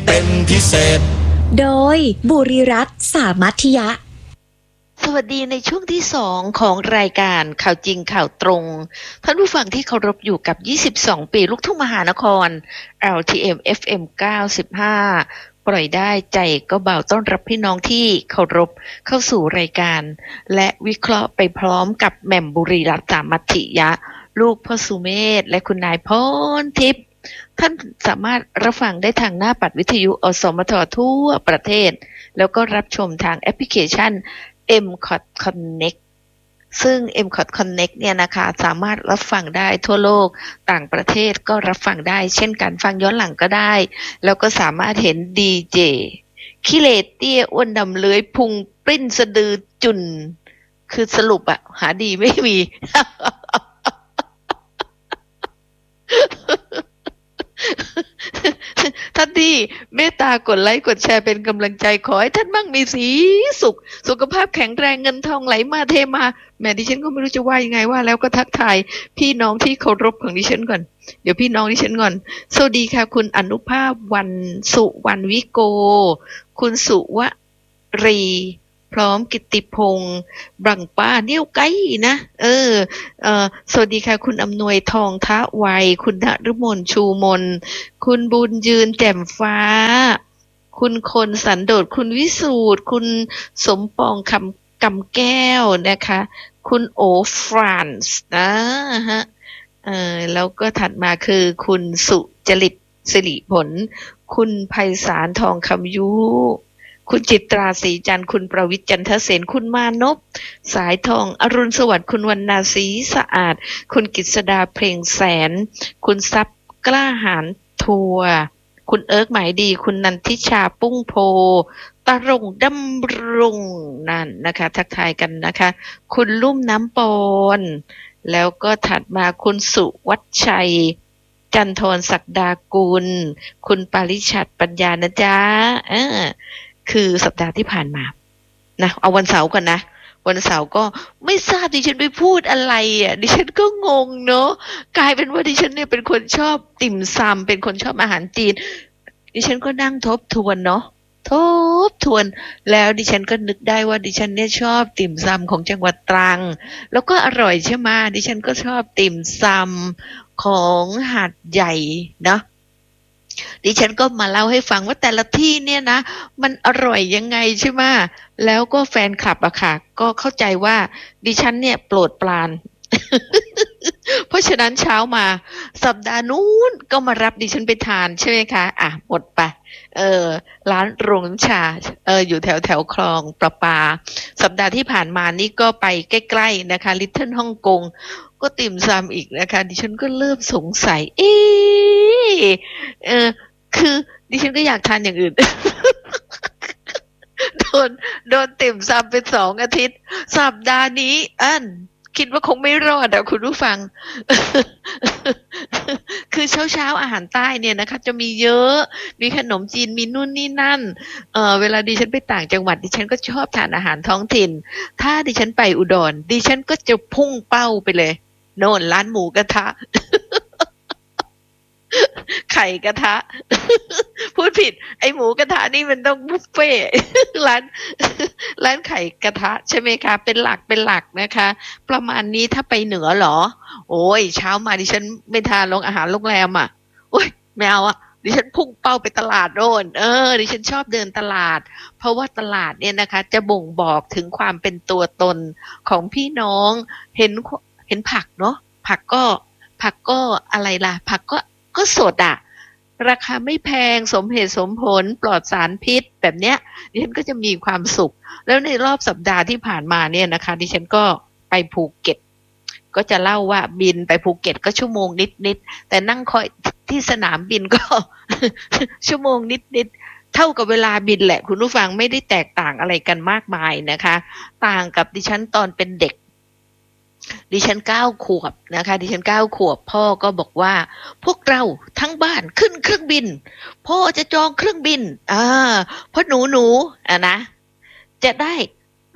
เป็นพิเศษโดยบุรีรัตน์สามัคยะสวัสดีในช่วงที่2ของรายการข่าวจริงข่าวตรงท่านผู้ฟังที่เคารพอยู่กับ22ปีลูกทุ่งมหานคร LTM FM 95ปล่อยได้ใจก็เบาต้อนรับพี่น้องที่เคารพเข้าสู่รายการและวิเคราะห์ไปพร้อมกับแหม่มบุรีรัตน์สามัคยะลูกพ่อสุเมธและคุณนายพรทิพย์ท่านสามารถรับฟังได้ทางหน้าปัดวิทยุอสมททั่วประเทศแล้วก็รับชมทางแอปพลิเคชัน MCOT Connect ซึ่ง MCOT Connect เนี่ยนะคะสามารถรับฟังได้ทั่วโลกต่างประเทศก็รับฟังได้เช่นกันฟังย้อนหลังก็ได้แล้วก็สามารถเห็นดีเจขี้เหร่เตี้ยอ้วนดำเลื้อยพุงปริ้นสะดือจุนคือสรุปอะหาดีไม่มี ท่านที่เมตตากดไลค์กดแชร์เป็นกำลังใจขอให้ท่านมั่งมีสีสุขสุขภาพแข็งแรงเงินทองไหลมาเทมาแม่ดิฉันก็ไม่รู้จะว่ายังไงว่าแล้วก็ทักทายพี่น้องที่เคารพของดิฉันก่อนเดี๋ยวพี่น้องดิฉันก่อนสวัสดีค่ะคุณอนุภาพสุวรรณวิโกคุณสุวรีพร้อมกิตติพงษ์บังป้าเนี่ยวไกนะสวัสดีค่ะคุณอำนวยทองทะไวคุณณฤมลชูมนคุณบุญยืนแจ่มฟ้าคุณคนสันโดษคุณวิสูตรคุณสมปองกำแก้วนะคะคุณโอฟรานซ์นะฮะแล้วก็ถัดมาคือคุณสุจริตสิริผลคุณไพศาลทองคำยุคุณจิตราศรีจันทร์คุณประวิตรจันทเสนคุณมานพสายทองอรุณสวัสดิ์คุณวรรณาศรีสะอาดคุณกฤษดาเพลงแสนคุณทรัพย์กล้าหาญทัวคุณเอิร์กหมายดีคุณนันทิชาปุ้งโพตรงดำรงนั่นนะคะทักทายกันนะคะคุณลุ่มน้ำปอนแล้วก็ถัดมาคุณสุวัชชัยจันทรศักดากุลคุณปาริชัดปัญญานะจ๊ะคือสัปดาห์ที่ผ่านมานะเอาวันเสาร์ก่อนนะวันเสาร์ก็ไม่ทราบดิฉันไปพูดอะไรอ่ะดิฉันก็งงเนาะกลายเป็นว่าดิฉันเนี่ยเป็นคนชอบติ่มซำเป็นคนชอบอาหารจีนดิฉันก็นั่งทบทวนเนาะทบทวนแล้วดิฉันก็นึกได้ว่าดิฉันเนี่ยชอบติ่มซำของจังหวัดตรังแล้วก็อร่อยใช่ไหมดิฉันก็ชอบติ่มซำของหาดใหญ่เนาะดิฉันก็มาเล่าให้ฟังว่าแต่ละที่เนี่ยนะมันอร่อยยังไงใช่ไหมแล้วก็แฟนคลับอะค่ะก็เข้าใจว่าดิฉันเนี่ยโปรดปราน เพราะฉะนั้นเช้ามาสัปดาห์นู้นก็มารับดิฉันไปทานใช่ไหมคะหมดไปร้านโรงน้ำชาอยู่แถวคลองประปาสัปดาห์ที่ผ่านมานี่ก็ไปใกล้ๆนะคะลิตเติ้ลฮ่องกงก็ติ่มซำอีกนะคะดิฉันก็เริ่มสงสัยคือดิฉันก็อยากทานอย่างอื่น โดนติ่มซำเป็น2 อาทิตย์สัปดาห์นี้คิดว่าคงไม่รอดคุณผู้ฟัง คือเช้าอาหารใต้เนี่ยนะคะจะมีเยอะมีขนมจีนมีนู่นนี่นั่นเวลาดิฉันไปต่างจังหวัดดิฉันก็ชอบทานอาหารท้องถิ่นถ้าดิฉันไปอุดรดิฉันก็จะพุ่งเป้าไปเลยโน่นร้านหมูกระทะ ไข่กระทะ พูดผิดไอหมูกระทะนี่มันต้องบุฟเฟ่ ร้านไข่กระทะใช่ไหมคะเป็นหลักนะคะประมาณนี้ถ้าไปเหนือเหรอโอ้ยเช้ามาดิฉันไม่ทานโรงอาหารโรงแรมโอ้ยไม่เอาดิฉันพุ่งเป้าไปตลาดโน่นดิฉันชอบเดินตลาดเพราะว่าตลาดเนี่ยนะคะจะบ่งบอกถึงความเป็นตัวตนของพี่น้องเห็นผักเนาะผักก็อะไรล่ะผักก็สดราคาไม่แพงสมเหตุสมผลปลอดสารพิษแบบเนี้ยดิฉันก็จะมีความสุขแล้วในรอบสัปดาห์ที่ผ่านมาเนี่ยนะคะดิฉันก็ไปภูเก็ตก็จะเล่าว่าบินไปภูเก็ตก็ชั่วโมงนิดแต่นั่งคอยที่สนามบินก็ ชั่วโมงนิดเท่ากับเวลาบินแหละคุณผู้ฟังไม่ได้แตกต่างอะไรกันมากมายนะคะต่างกับดิฉันตอนเป็นเด็กดิฉัน9 ขวบนะคะดิฉัน9 ขวบพ่อก็บอกว่าพวกเราทั้งบ้านขึ้นเครื่องบินพ่อจะจองเครื่องบินเพราะหนูนะจะได้ลด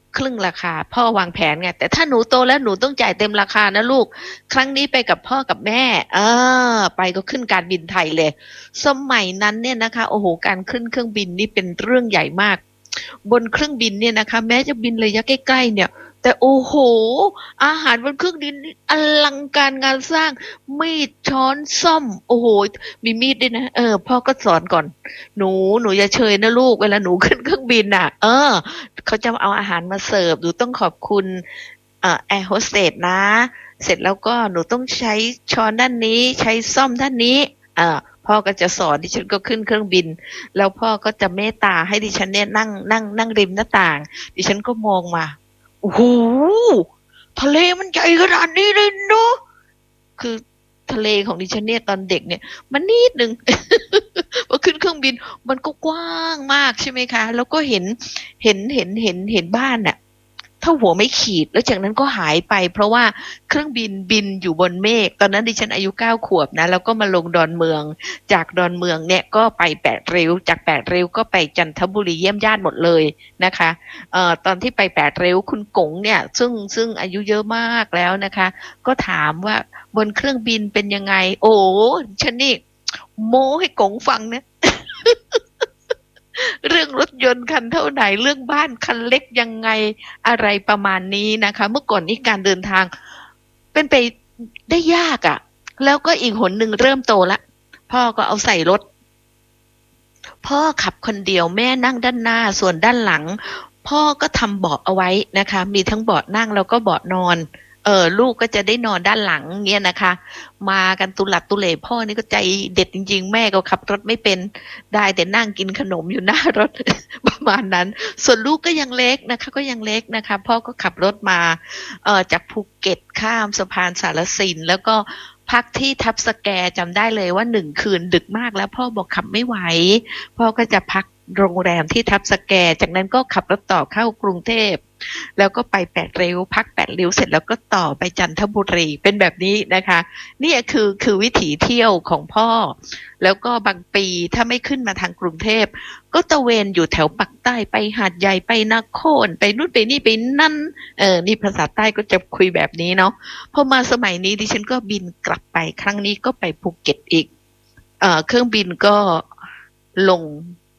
ครึ่งราคาพ่อวางแผนไงแต่ถ้าหนูโตแล้วหนูต้องจ่ายเต็มราคานะลูกครั้งนี้ไปกับพ่อกับแม่ไปก็ขึ้นการบินไทยเลยสมัยนั้นเนี่ยนะคะโอ้โหการขึ้นเครื่องบินนี่เป็นเรื่องใหญ่มากบนเครื่องบินเนี่ยนะคะแม้จะบินระยะใกล้ๆเนี่ยแต่โอ้โหอาหารบนเครื่องบินนี่อลังการงานสร้างมีดช้อนส้อมโอ้โหมีมีดด้วยนะพ่อก็สอนก่อนหนูอย่าเชยนะลูกเวลาหนูขึ้นเครื่องบินอ่ะเขาจะเอาอาหารมาเสิร์ฟหนูต้องขอบคุณแอร์โฮสเตสนะเสร็จแล้วก็หนูต้องใช้ช้อนด้านนี้ใช้ส้อมด้านนี้พ่อก็จะสอนดิฉันก็ขึ้นเครื่องบินแล้วพ่อก็จะเมตตาให้ดิฉันเนี่ยนั่งริมหน้าต่างดิฉันก็มองมาโอ้โหทะเลมันใหญ่ขนาดนี้เลยเนาะคือทะเลของดิฉันเนี่ยตอนเด็กเนี่ยมันนิดนึง พอขึ้นเครื่องบินมันก็กว้างมากใช่ไหมคะแล้วก็เห็นบ้านน่ะถ้าหัวไม่ขีดแล้วจากนั้นก็หายไปเพราะว่าเครื่องบินบินอยู่บนเมฆตอนนั้นดิฉันอายุ9 ขวบนะแล้วก็มาลงดอนเมืองจากดอนเมืองเนี่ยก็ไป8 ริ้วจาก8 ริ้วก็ไปจันทบุรีเยี่ยมญาติหมดเลยนะคะตอนที่ไป8 ริ้วคุณกงเนี่ยซึ่งอายุเยอะมากแล้วนะคะก็ถามว่าบนเครื่องบินเป็นยังไงโอ้ฉันนี่โม้ให้กงฟังเนี่ย เรื่องรถยนต์คันเท่าไหนเรื่องบ้านคันเล็กยังไงอะไรประมาณนี้นะคะเมื่อก่อนนี้การเดินทางเป็นไปได้ยากอะ่ะแล้วก็อีกหนหนึ่งเริ่มโตละพ่อก็เอาใส่รถพ่อขับคนเดียวแม่นั่งด้านหน้าส่วนด้านหลังพ่อก็ทำเบาะเอาไว้นะคะมีทั้งเบาะนั่งแล้วก็เบาะนอนลูกก็จะได้นอนด้านหลังเงี้ยนะคะมากันตุลัดตุเหล่พ่อนี่ก็ใจเด็ดจริงๆแม่ก็ขับรถไม่เป็นได้แต่นั่งกินขนมอยู่หน้ารถ ประมาณนั้นส่วนลูกก็ยังเล็กนะคะก็ยังเล็กนะคะพ่อก็ขับรถมาจากภูเก็ตข้ามสะพานสารสินแล้วก็พักที่ทับสแกจำได้เลยว่า1 คืนดึกมากแล้วพ่อบอกขับไม่ไหวพ่อก็จะพักโรงแรมที่ทับสแกจากนั้นก็ขับรถต่อเข้ากรุงเทพแล้วก็ไป8 ริ้วพัก8 ริ้วเสร็จแล้วก็ต่อไปจันทบุรีเป็นแบบนี้นะคะนี่คือวิถีเที่ยวของพ่อแล้วก็บางปีถ้าไม่ขึ้นมาทางกรุงเทพก็ตะเวนอยู่แถวปักใต้ไปหาดใหญ่ไปนครไปนู่นไปนี่ไปนั่นนี่ภาษาใต้ก็จะคุยแบบนี้เนาะพอมาสมัยนี้ดิฉันก็บินกลับไปครั้งนี้ก็ไปภูเก็ตอีกเครื่องบินก็ลง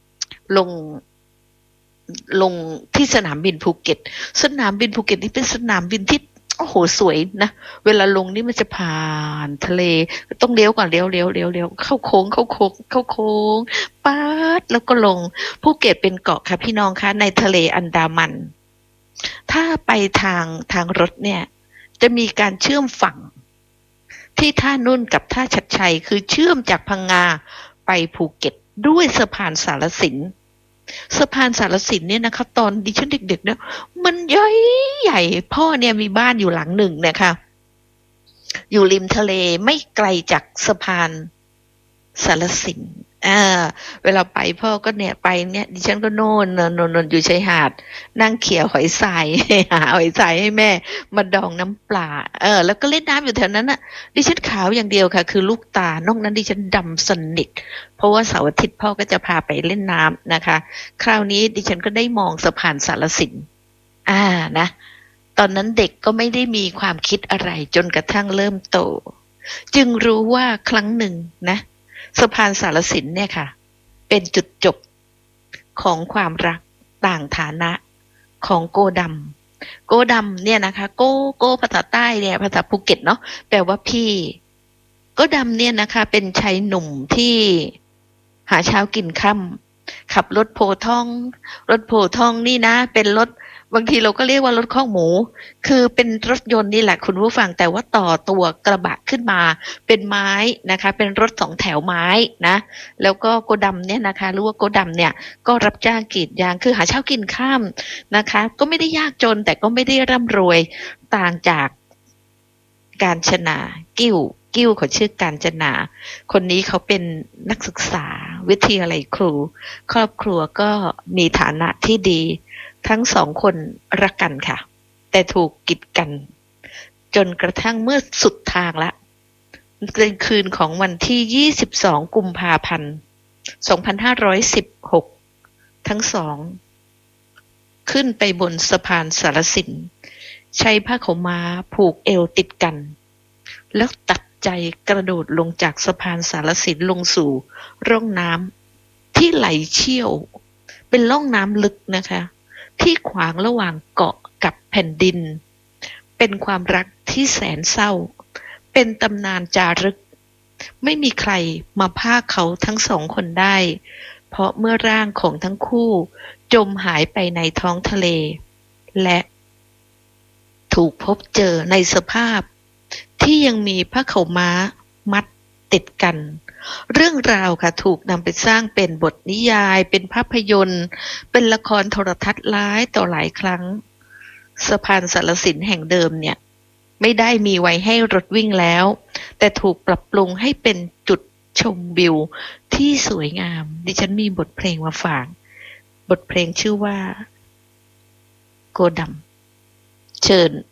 ลงที่สนามบินภูเก็ตสนามบินภูเก็ตนี่เป็นสนามบินที่โอ้โหสวยนะเวลาลงนี่มันจะผ่านทะเลต้องเลี้ยวก่อนเลี้ยวเข้าโค้งป๊าดแล้วก็ลงภูเก็ตเป็นเกาะค่ะพี่น้องคะในทะเลอันดามันถ้าไปทางรถเนี่ยจะมีการเชื่อมฝั่งที่ท่านุ่นกับท่าชัดชัยคือเชื่อมจากพังงาไปภูเก็ตด้วยสะพานสารสินสะพานสารสินเนี่ยนะคะตอนดิฉันเด็กๆเนี่ยมันใหญ่พ่อเนี่ยมีบ้านอยู่หลังหนึ่งนะคะอยู่ริมทะเลไม่ไกลจากสะพานสารสินเวลาไปพ่อก็เนี่ยไปเนี่ยดิฉันก็โน่นอยู่ชายหาดนั่งเขี่ยหอยทรายหาหอยทรายให้แม่มาดองน้ำปลาแล้วก็เล่นน้ำอยู่แถวนั้นน่ะดิฉันขาวอย่างเดียวค่ะคือลูกตานอกนั้นดิฉันดำสนิทเพราะว่าเสาร์อาทิตย์พ่อก็จะพาไปเล่นน้ำนะคะคราวนี้ดิฉันก็ได้มองสะพานสารสินนะตอนนั้นเด็กก็ไม่ได้มีความคิดอะไรจนกระทั่งเริ่มโตจึงรู้ว่าครั้งหนึ่งนะสะพานสารสินเนี่ยค่ะเป็นจุดจบของความรักต่างฐานะของโกดำเนี่ยนะคะโกภาษาใต้เนี่ยภาษาภูเก็ตเนาะแปลว่าพี่โกดำเนี่ยนะคะเป็นชายหนุ่มที่หาเช้ากินค่ำขับรถโพท่องนี่นะเป็นรถบางทีเราก็เรียกว่ารถข้องหมูคือเป็นรถยนต์นี่แหละคุณผู้ฟังแต่ว่าต่อตัวกระบะขึ้นมาเป็นไม้นะคะเป็นรถ2 แถวไม้นะแล้วก็โกดำเนี่ยนะคะรู้ว่าโกดำเนี่ยก็รับจ้างกรีดยางคือหาเช้ากินข้ามนะคะก็ไม่ได้ยากจนแต่ก็ไม่ได้ร่ำรวยต่างจากกาญจนากิ้วเขาชื่อกาญจนาคนนี้เขาเป็นนักศึกษาวิทยาลัยครูครอบครัวก็มีฐานะที่ดีทั้ง2 คนรักกันค่ะแต่ถูกกีดกันจนกระทั่งเมื่อสุดทางละเป็นคืนของวันที่22 กุมภาพันธ์ 2516ทั้ง2 ขึ้นไปบนสะพานสารสินใช้ผ้าขาวม้าผูกเอวติดกันแล้วตัดใจกระโดดลงจากสะพานสารสินลงสู่ร่องน้ำที่ไหลเชี่ยวเป็นร่องน้ำลึกนะคะที่ขวางระหว่างเกาะกับแผ่นดินเป็นความรักที่แสนเศร้าเป็นตำนานจารึกไม่มีใครมาพรากเขาทั้งสองคนได้เพราะเมื่อร่างของทั้งคู่จมหายไปในท้องทะเลและถูกพบเจอในสภาพที่ยังมีผ้าขาวม้ามัดติดกันเรื่องราวค่ะถูกนำไปสร้างเป็นบทนิยายเป็นภาพยนตร์เป็นละครโทรทัศน์หลายต่อหลายครั้งสะพานสารสินแห่งเดิมเนี่ยไม่ได้มีไว้ให้รถวิ่งแล้วแต่ถูกปรับปรุงให้เป็นจุดชมวิวที่สวยงามดิฉันมีบทเพลงมาฝากบทเพลงชื่อว่าโกดำเชิญ